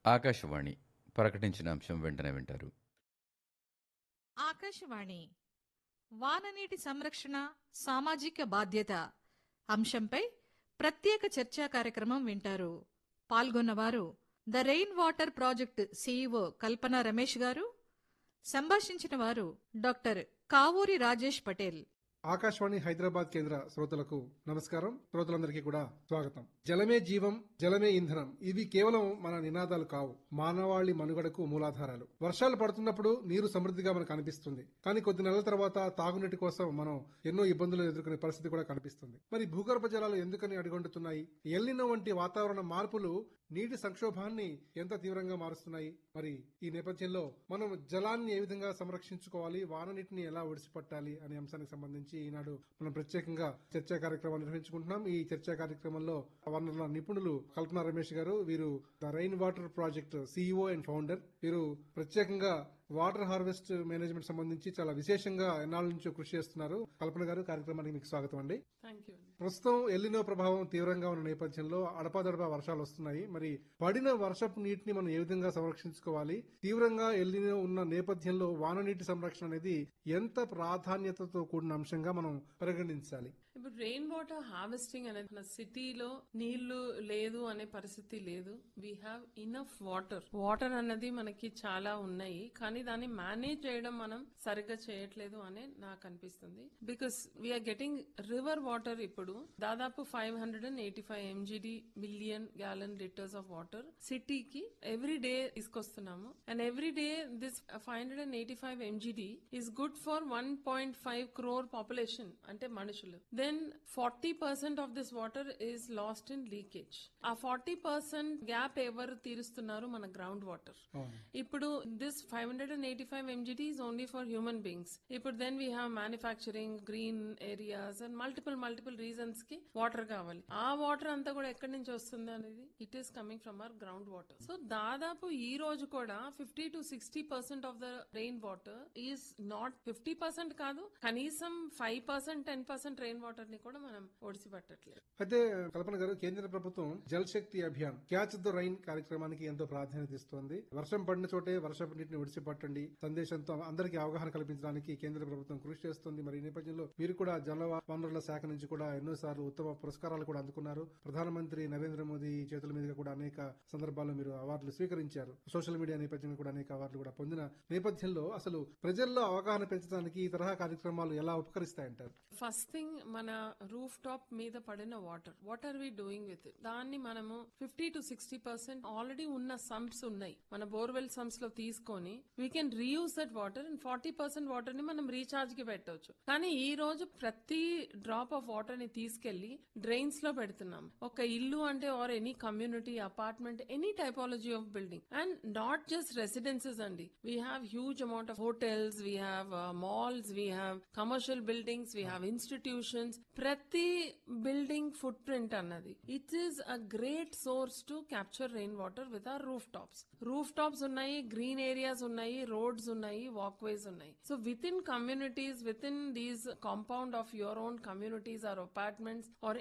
ఆకాశవాణి ప్రకటించిన అంశం వెంటనే వింటారు. ఆకాశవాణి వాననీటి సంరక్షణ సామాజిక బాధ్యత అంశంపై ప్రత్యేక చర్చా కార్యక్రమం వింటారు. పాల్గొన్నవారు the rain water project CEO కల్పన రమేష్ గారు. సంభాషించిన వారు డాక్టర్ కావూరి రాజేష్ పటేల్. ఆకాశవాణి హైదరాబాద్ కేంద్ర శ్రోతలకు నమస్కారం. శ్రోతలందరికీ కూడా స్వాగతం. జలమే జీవం, జలమే ఇంధనం, ఇవి కేవలం మన నినాదాలు కావు, మానవాళి మనుగడకు మూలాధారాలు. వర్షాలు పడుతున్నప్పుడు నీరు సమృద్ధిగా మనకు కనిపిస్తుంది, కానీ కొద్ది నెలల తర్వాత తాగునీటి కోసం మనం ఎన్నో ఇబ్బందులు ఎదుర్కొనే పరిస్థితి కూడా కనిపిస్తుంది. మరి భూగర్భ జలాలు ఎందుకని అడుగంటున్నాయి? ఎల్నినో వంటి వాతావరణ మార్పులు నీటి సంక్షోభాన్ని ఎంత తీవ్రంగా మారుస్తున్నాయి? మరి ఈ నేపథ్యంలో మనం జలాన్ని ఏ విధంగా సంరక్షించుకోవాలి, వాననీటిని ఎలా ఒడిసిపట్టాలి అనే అంశానికి సంబంధించి ఈనాడు మనం ప్రత్యేకంగా చర్చా కార్యక్రమాన్ని నిర్వహించుకుంటున్నాం. ఈ చర్చా కార్యక్రమంలో వనరుల నిపుణులు కల్పన రమేష్ గారు, వీరు the rain water project CEO and founder. వీరు ప్రత్యేకంగా వాటర్ హార్వెస్ట్ మేనేజ్మెంట్ సంబంధించి చాలా విశేషంగా ఎన్నాళ్ళ నుంచో కృషి చేస్తున్నారు. కల్పన గారు, కార్యక్రమానికి మీకు స్వాగతం అండి. ప్రస్తుతం ఎల్నినో ప్రభావం తీవ్రంగా ఉన్న నేపథ్యంలో అడపాదడపా వర్షాలు వస్తున్నాయి. మరి పడిన వర్షపు నీటిని మనం ఏ విధంగా సంరక్షించుకోవాలి? తీవ్రంగా ఎల్నినో ఉన్న నేపథ్యంలో వాననీటి సంరక్షణ అనేది ఎంత ప్రాధాన్యతతో కూడిన అంశంగా మనం పరిగణించాలి? ఇప్పుడు రెయిన్ వాటర్ హార్వెస్టింగ్ అనేది మన సిటీలో నీళ్లు లేదు అనే పరిస్థితి లేదు. వీ హ్యావ్ ఇనఫ్ వాటర్ అన్నది మనకి చాలా ఉన్నాయి, కానీ దాన్ని మేనేజ్ చేయడం మనం సరిగ్గా చేయట్లేదు అని నాకు అనిపిస్తుంది. Because we are getting river water. ఇప్పుడు దాదాపు 585 MGD million gallon litres of water సిటీకి every day తీసుకొస్తున్నాము. And every day this 585 MGD is good for 1.5 crore population, అంటే మనుషులు. Then 40% of this water is lost in leakage. ఆ 40% gap ఎవరు తీరుస్తున్నారు? మన ground water. ఇప్పుడు this 585 MGD is only for human beings. ఇప్పుడు then we have manufacturing, green areas and multiple reasons కి water కావాలి. ఆ వాటర్ అంతా కూడా ఎక్కడి నుంచి వస్తుంది అనేది it is coming from our ground water. So దాదాపు ఈ రోజు కూడా 50 to 60% of the rain water is not 50% కాదు, కనీసం 5% 10% రెయిన్ వాటర్ ని కూడా మనం ఒడిసిపట్టట్లేదు. అయితే కల్పన గారు, కేంద్ర ప్రభుత్వం జల్ శక్తి అభియాన్ క్యాచ్ ద రైన్ కార్యక్రమానికి ఎంతో ప్రాధాన్యత ఇస్తోంది. వర్షం పడిన చోటే వర్షపు నీటిని ఒడిసిపట్టండి సందేశంతో అందరికీ అవగాహన కల్పించడానికి కేంద్ర ప్రభుత్వం కృషి చేస్తుంది. మరి ఈ నేపథ్యంలో మీరు కూడా జల వనరుల శాఖ నుంచి కూడా ఎన్నోసార్లు ఉత్తమ పురస్కారాలు కూడా అందుకున్నారు. ప్రధానమంత్రి నరేంద్ర మోదీ చేతుల మీదుగా కూడా అనేక సందర్భాల్లో మీరు అవార్డులు స్వీకరించారు. సోషల్ మీడియా నేపథ్యంలో కూడా అనేక అవార్డులు కూడా పొందిన నేపథ్యంలో అసలు ప్రజల్లో అవగాహన పెంచడానికి ఈ తరహా కార్యక్రమాలు ఎలా ఉపకరిస్తాయంటారు? ఫస్ట్ థింగ్, మన రూఫ్ టాప్ మీద పడిన water, what are we doing with it? దాన్ని మనము 50 to 60% ఆల్రెడీ ఉన్న సంప్స్ ఉన్నాయి, మన బోర్వెల్ సంప్స్ లో తీసుకొని we can reuse that water. And 40% water ని మనం రీఛార్జ్ కి పెట్టవచ్చు. కానీ ఈ రోజు ప్రతి డ్రాప్ ఆఫ్ వాటర్ ని తీసుకెళ్లి డ్రైన్స్ లో పెడుతున్నాం. ఒక ఇల్లు అంటే or any community, apartment, any typology of building, and not just residences అండి. We have huge amount of hotels, we have malls, we have commercial buildings, we have institutions. ప్రతి building foot print అన్నది it is a great source to capture rain water with our roof tops ఉన్నాయి, green areas ఉన్నాయి, roads ఉన్నాయి, walkways ఉన్నాయి. So with in communities, with in these compound of your own communities are apartments are